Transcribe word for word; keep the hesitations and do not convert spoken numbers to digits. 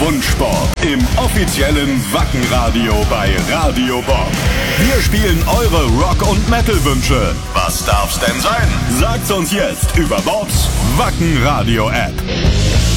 Wunschsport im offiziellen Wackenradio bei Radio Bob. Wir spielen eure Rock- und Metal-Wünsche. Was darf's denn sein? Sagt's uns jetzt über Bobs Wackenradio-App.